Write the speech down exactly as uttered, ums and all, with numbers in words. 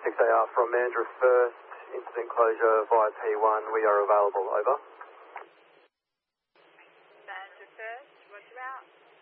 six A R from Mandurah First, incident closure via P one, we are available, over. Mandurah First, roger out.